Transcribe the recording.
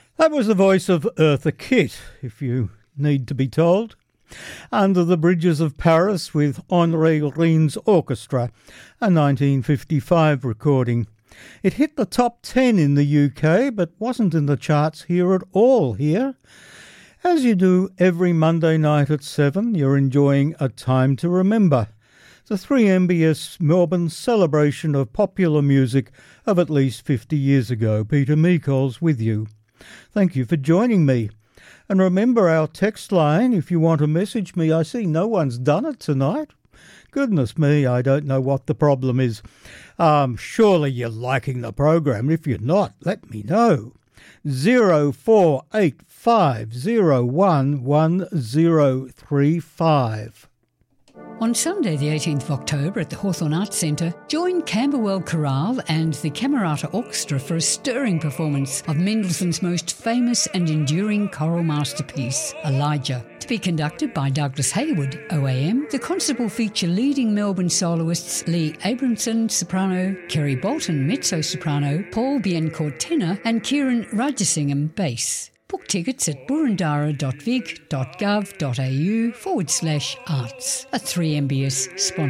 That was the voice of Eartha Kitt, if you need to be told. Under the Bridges of Paris with Henri Rein's Orchestra, a 1955 recording. It hit the top 10 in the UK, but wasn't in the charts here at all here. As you do every Monday night at 7, you're enjoying A Time to Remember, the 3MBS Melbourne celebration of popular music of at least 50 years ago. Peter Meekols with you. Thank you for joining me. And remember our text line if you want to message me. I see no one's done it tonight. Goodness me, I don't know what the problem is. Surely you're liking the program. If you're not, let me know. 0485011035. On Sunday the 18th of October at the Hawthorn Arts Centre, join Camberwell Chorale and the Camerata Orchestra for a stirring performance of Mendelssohn's most famous and enduring choral masterpiece, Elijah. To be conducted by Douglas Hayward, OAM, the concert will feature leading Melbourne soloists Lee Abramson, soprano, Kerry Bolton, mezzo-soprano, Paul Biencourt, tenor, and Kieran Rajasingham, bass. Book tickets at burundara.vic.gov.au/arts. A 3MBS sponsor.